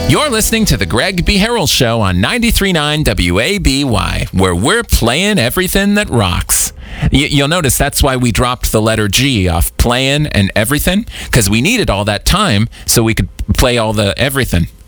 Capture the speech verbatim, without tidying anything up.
You're listening to the Greg B. Harrell Show on ninety-three point nine W A B Y, where we're playing everything that rocks. Y- you'll notice that's why we dropped the letter G off playing and everything, because we needed all that time so we could play all the everything.